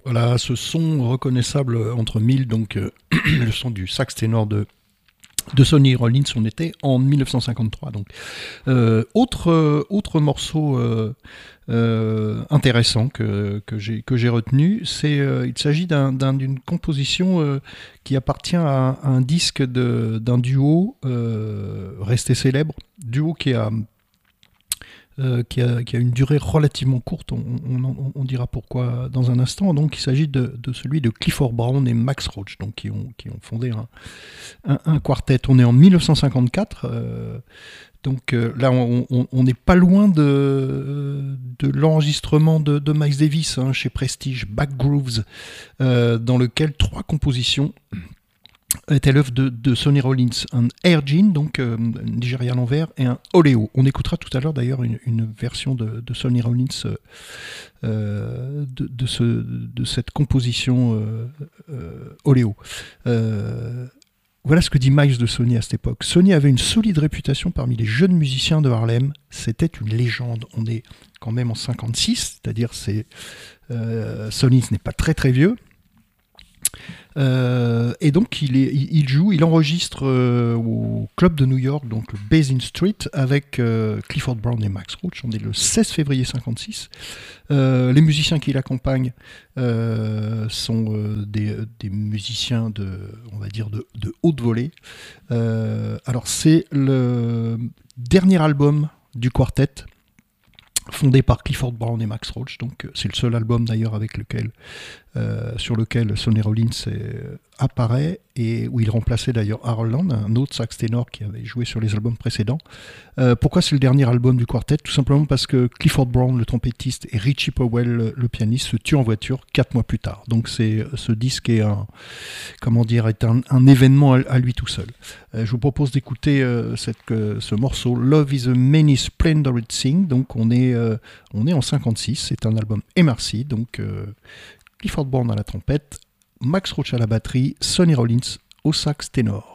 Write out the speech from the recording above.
Voilà, ce son reconnaissable entre mille, donc le son du sax ténor de Sonny Rollins, on était en 1953. Donc, autre morceau intéressant que j'ai retenu, il s'agit d'une composition qui appartient à un disque d'un duo resté célèbre, duo qui a une durée relativement courte, on dira pourquoi dans un instant. Donc il s'agit de celui de Clifford Brown et Max Roach, donc qui ont fondé un quartet. On est en 1954, donc là on n'est pas loin de l'enregistrement de Miles Davis chez Prestige, Back Grooves, dans lequel 3 compositions était l'œuvre de Sonny Rollins, un Air Gene, donc Nigeria à l'envers, et un Oléo. On écoutera tout à l'heure d'ailleurs une version de Sonny Rollins de cette composition Oléo. Voilà ce que dit Miles de Sonny à cette époque. Sonny avait une solide réputation parmi les jeunes musiciens de Harlem. C'était une légende. On est quand même en 56, c'est-à-dire Sonny n'est pas très très vieux. Et donc il enregistre au club de New York, donc le Basin Street, avec Clifford Brown et Max Roach. On est le 16 février 56. Les musiciens qui l'accompagnent sont des musiciens on va dire de haute volée. Alors c'est le dernier album du quartet, fondé par Clifford Brown et Max Roach, donc c'est le seul album d'ailleurs sur lequel Sonny Rollins apparaît, et où il remplaçait d'ailleurs Harold Land, un autre sax ténor qui avait joué sur les albums précédents. Pourquoi c'est le dernier album du quartet? Tout simplement parce que Clifford Brown, le trompettiste, et Richie Powell, le pianiste, se tuent en voiture 4 mois plus tard. Donc ce disque est un événement à lui tout seul. Je vous propose d'écouter ce morceau Love is a Many Splendored Thing. Donc on est en 56, c'est un album MRC, donc Clifford Brown à la trompette, Max Roach à la batterie, Sonny Rollins au sax ténor.